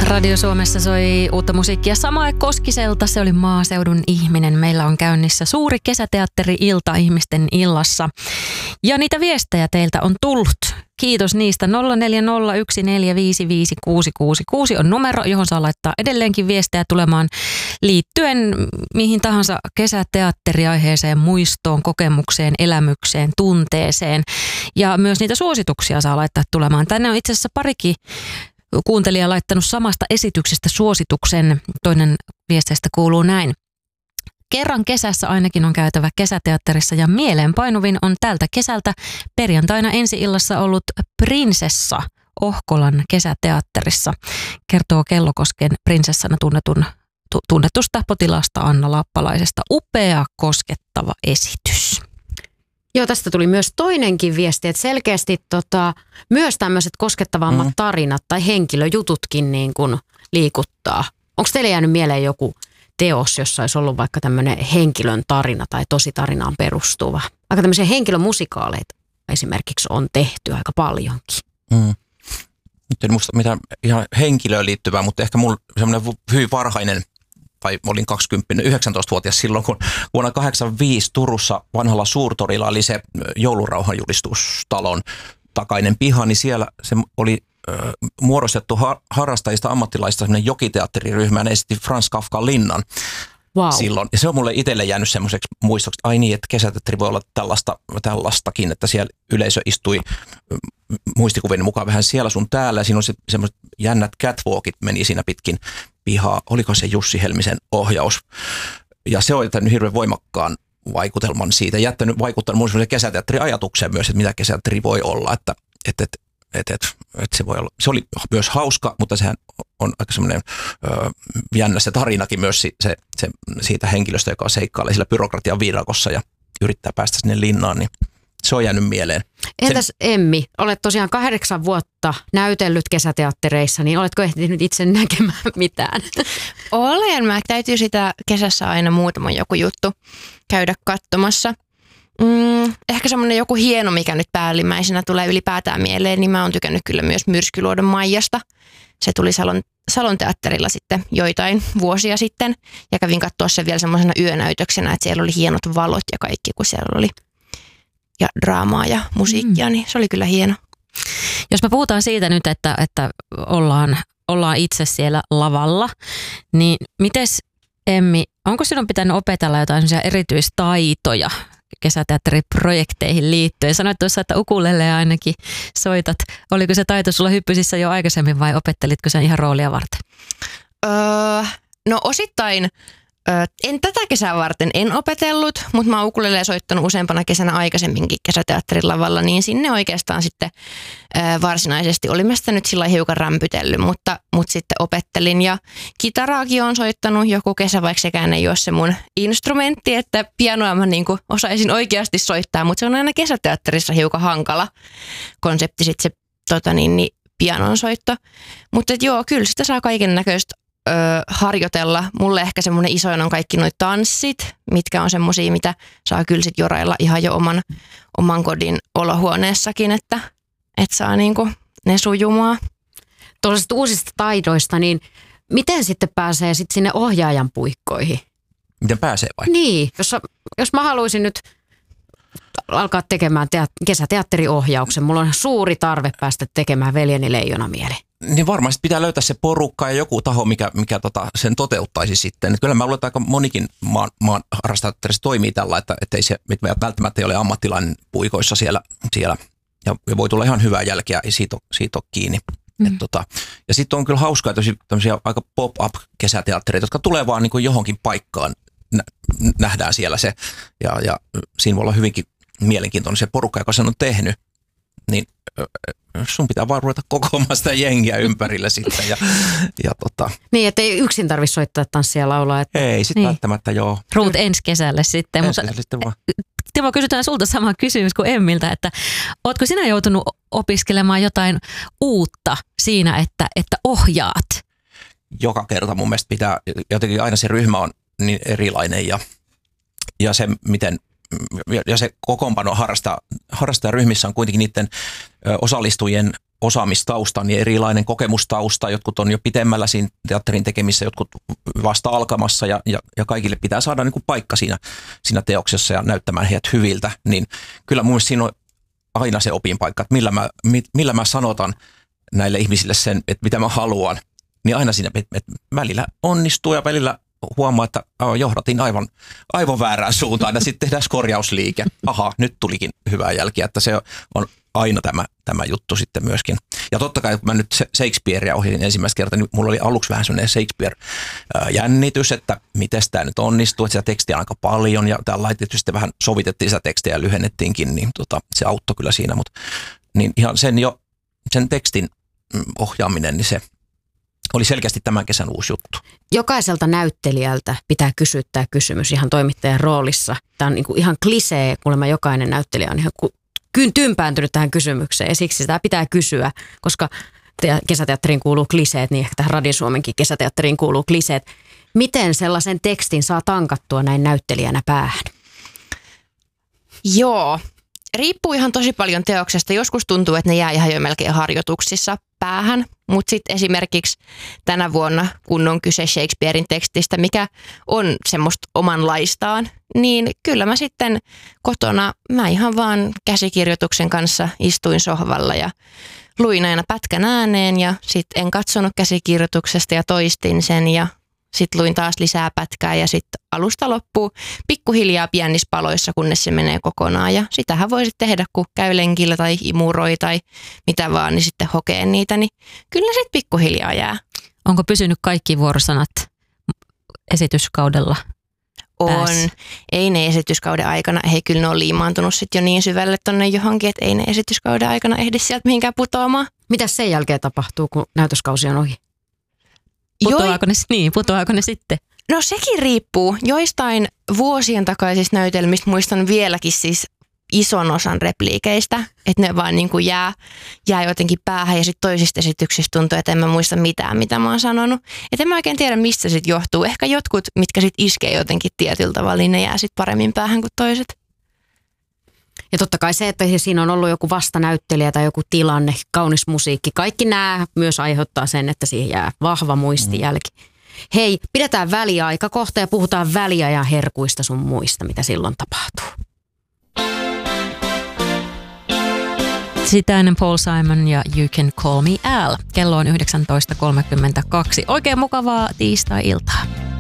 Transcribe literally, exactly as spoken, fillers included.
Radio Suomessa soi uutta musiikkia Samae Koskiselta. Se oli Maaseudun ihminen. Meillä on käynnissä suuri kesäteatteri-ilta ihmisten illassa. Ja niitä viestejä teiltä on tullut. Kiitos niistä. nolla neljä nolla yksi neljä viisi viisi kuusi kuusi kuusi on numero, johon saa laittaa edelleenkin viestejä tulemaan liittyen mihin tahansa kesäteatteriaiheeseen, muistoon, kokemukseen, elämykseen, tunteeseen. Ja myös niitä suosituksia saa laittaa tulemaan. Tänne on itse asiassa parikin kuuntelija laittanut samasta esityksestä suosituksen. Toinen viesteistä kuuluu näin. Kerran kesässä ainakin on käytävä kesäteatterissa ja mieleenpainuvin on tältä kesältä perjantaina ensi-illassa ollut Prinsessa Ohkolan kesäteatterissa, kertoo Kellokosken prinsessana tunnetun, tunnetusta potilaasta Anna Lappalaisesta. Upea, koskettava esitys. Joo, tästä tuli myös toinenkin viesti, että selkeästi tota, myös tämmöiset koskettavammat mm. tarinat tai henkilöjututkin niin kuin liikuttaa. Onko teille jäänyt mieleen joku teos, jossa olisi ollut vaikka tämmöinen henkilön tarina tai tositarinaan perustuva? Vaikka tämmöisiä henkilömusikaaleita esimerkiksi on tehty aika paljonkin. Mm. Nyt en muista mitään ihan henkilöön liittyvää, mutta ehkä mulla semmoinen hyvin varhainen, tai olin kaksikymmentä, yhdeksäntoistavuotias silloin, kun vuonna kahdeksankymmentäviisi Turussa vanhalla Suurtorilla oli se joulurauhanjulistustalon takainen piha, niin siellä se oli äh, muodostettu har- harrastajista ammattilaista semmoinen jokiteatteriryhmä, ja ne esitti Franz Kafkan Linnan wow. silloin. Ja se on mulle itselle jäänyt semmoiseksi muistoksi, ai niin, että kesäteatteri voi olla tällaista, tällaistakin, että siellä yleisö istui muistikuvien mukaan vähän siellä sun täällä, ja siinä on se, semmoiset jännät catwalkit meni siinä pitkin pihaa. Oliko se Jussi Helmisen ohjaus? Ja se on jättänyt hirveän voimakkaan vaikutelman siitä, jättänyt vaikuttanut mun semmoisen kesäteatteriajatukseen myös, että mitä kesäteatteri voi olla, että, että, että, että, että, että se voi olla. Se oli myös hauska, mutta sehän on aika semmoinen ö, jännä se tarinakin myös se, se, se, siitä henkilöstä, joka seikkailee sillä byrokratian viidakossa ja yrittää päästä sinne linnaan, niin se on jäänyt mieleen. Entäs Sen... Emmi, olet tosiaan kahdeksan vuotta näytellyt kesäteattereissa, niin oletko ehtinyt itse näkemään mitään? Olen. Mä täytyy sitä kesässä aina muutama joku juttu käydä katsomassa. Mm, ehkä semmoinen joku hieno, mikä nyt päällimmäisenä tulee ylipäätään mieleen, niin mä oon tykännyt kyllä myös Myrskyluodon Maijasta. Se tuli Salon, Salon teatterilla sitten joitain vuosia sitten ja kävin katsoa sen vielä semmoisena yönäytöksenä, että siellä oli hienot valot ja kaikki, kun siellä oli ja draamaa ja musiikkia, mm. niin se oli kyllä hieno. Jos me puhutaan siitä nyt, että, että ollaan, ollaan itse siellä lavalla, niin mites Emmi, onko sinun pitänyt opetella jotain erityistaitoja kesäteatteriprojekteihin liittyen? Sanoit tuossa, että ukulele ainakin soitat. Oliko se taito sulla hyppysissä jo aikaisemmin vai opettelitko sen ihan roolia varten? Öö, no osittain. Öö, en tätä kesää varten en opetellut, mutta mä oon ukulelea soittanut useampana kesänä aikaisemminkin kesäteatterin lavalla, niin sinne oikeastaan sitten öö, varsinaisesti oli mä sitä nyt sillä hiukan rämpytellyt, mutta, mutta sitten opettelin ja kitaraakin on soittanut joku kesä, vaikka sekään ei ole se mun instrumentti, että pianoa mä niin kuin osaisin oikeasti soittaa, mutta se on aina kesäteatterissa hiukan hankala konsepti sitten se tota niin, niin, pianon soitto, mutta joo, kyllä sitä saa kaiken näköistä Öö, harjoitella. Mulle ehkä semmoinen isoin on kaikki noi tanssit, mitkä on semmosia, mitä saa kyllä sit jorailla ihan jo oman, oman kodin olohuoneessakin, että et saa niinku ne sujumaan. Tuollaisista uusista taidoista, niin miten sitten pääsee sit sinne ohjaajan puikkoihin? Miten pääsee vai? Niin, jos, jos mä haluaisin nyt alkaa tekemään teat- kesäteatteriohjauksen, mulla on suuri tarve päästä tekemään Veljeni Leijonamieli. Niin varmasti pitää löytää se porukka ja joku taho, mikä, mikä tota, sen toteuttaisi sitten. Et kyllä mä luulen, että aika monikin maan, maan harrastajateatterissa toimii tällä, että ei se että välttämättä ei ole ammattilainen puikoissa siellä. siellä. Ja, ja voi tulla ihan hyvää jälkeä, ei siitä ole, siitä ole kiinni. Mm. Et tota, ja sitten on kyllä hauskaa tämmöisiä aika pop-up-kesäteattereita, jotka tulee vaan niin kuin johonkin paikkaan, nä, nähdään siellä se. Ja, ja siinä voi olla hyvinkin mielenkiintoinen se porukka, joka sen on tehnyt. Niin sun pitää vaan ruveta kokoamaan sitä jengiä ympärille sitten. Ja, ja tota. Niin, että ei yksin tarvitse soittaa, tanssia ja laulaa. Että... Ei, sitten niin. Välttämättä joo. Ruut ensi kesälle sitten. Ensi mutta sitten vaan. Timo, kysytään sulta sama kysymys kuin Emmiltä, että ootko sinä joutunut opiskelemaan jotain uutta siinä, että, että ohjaat? Joka kerta mun mielestä pitää, jotenkin aina se ryhmä on niin erilainen ja, ja se miten ja se kokoonpano harrastaa, harrastajaryhmissä on kuitenkin niiden osallistujien osaamistausta, niin erilainen kokemustausta. Jotkut on jo pitemmällä siinä teatterin tekemissä, jotkut vasta alkamassa ja, ja, ja kaikille pitää saada niin kuin paikka siinä, siinä teoksessa ja näyttämään heidät hyviltä. Niin kyllä mun mielestä siinä on aina se opinpaikka, että millä mä, millä mä sanotan näille ihmisille sen, että mitä mä haluan. Niin aina siinä, että välillä onnistuu ja välillä huomaa, että johdatin aivan, aivan väärään suuntaan ja sitten tehdään korjausliike. Aha, nyt tulikin hyvää jälkiä, että se on aina tämä, tämä juttu sitten myöskin. Ja totta kai, kun mä nyt Shakespearea ohjasin ensimmäistä kertaa, niin mulla oli aluksi vähän sellainen Shakespeare-jännitys, että miten tämä nyt onnistuu, että sitä tekstiä on aika paljon ja täällä laitettu sitten vähän sovitettiin sitä tekstiä ja lyhennettiinkin, niin tota, se auttoi kyllä siinä, mutta niin ihan sen jo, sen tekstin ohjaaminen, niin se oli selkeästi tämän kesän uusi juttu. Jokaiselta näyttelijältä pitää kysyä tämä kysymys ihan toimittajan roolissa. Tämä on niin kuin ihan klisee, kuulemma jokainen näyttelijä on ihan tympääntynyt tähän kysymykseen ja siksi sitä pitää kysyä, koska kesäteatteriin kuuluu kliseet, niin ehkä tähän Radio Suomenkin kesäteatteriin kuuluu kliseet. Miten sellaisen tekstin saa tankattua näin näyttelijänä päähän? Joo, riippuu ihan tosi paljon teoksesta. Joskus tuntuu, että ne jää ihan jo melkein harjoituksissa päähän, mutta sitten esimerkiksi tänä vuonna, kun on kyse Shakespearein tekstistä, mikä on semmoista omanlaistaan, niin kyllä mä sitten kotona, mä ihan vaan käsikirjoituksen kanssa istuin sohvalla ja luin aina pätkän ääneen ja sitten en katsonut käsikirjoituksesta ja toistin sen ja sitten luin taas lisää pätkää ja sitten alusta loppuu pikkuhiljaa pienissä paloissa, kunnes se menee kokonaan. Ja sitähän voi sitten tehdä, kun käy lenkillä tai imuroi tai mitä vaan, niin sitten hokee niitä. Niin kyllä ne sitten pikkuhiljaa jää. Onko pysynyt kaikki vuorosanat esityskaudella On. päässä? Ei ne esityskauden aikana. Hei, kyllä ne on liimaantunut sitten jo niin syvälle tonne johonkin, että ei ne esityskauden aikana ehdi sieltä mihinkään putoamaan. Mitäs sen jälkeen tapahtuu, kun näytöskausi on ohi? Putoaako ne, niin, putoaako ne sitten? No sekin riippuu. Joistain vuosien takaisista näytelmistä muistan vieläkin siis ison osan repliikeistä, että ne vaan niin kuin jää, jää jotenkin päähän ja sitten toisista esityksistä tuntuu, että en mä muista mitään, mitä mä oon sanonut. Että en mä oikein tiedä, mistä se sitten johtuu. Ehkä jotkut, mitkä sitten iskee jotenkin tietyllä tavalla, niin ne jää sitten paremmin päähän kuin toiset. Ja totta kai se, että siinä on ollut joku vastanäyttelijä tai joku tilanne, kaunis musiikki. Kaikki nämä myös aiheuttaa sen, että siihen jää vahva muistijälki. Hei, pidetään väliaika kohta ja puhutaan väliajan herkuista sun muista, mitä silloin tapahtuu. Sitä ennen Paul Simon ja You Can Call Me Al. Kello on yhdeksäntoista kolmekymmentäkaksi. Oikein mukavaa tiistai-iltaa.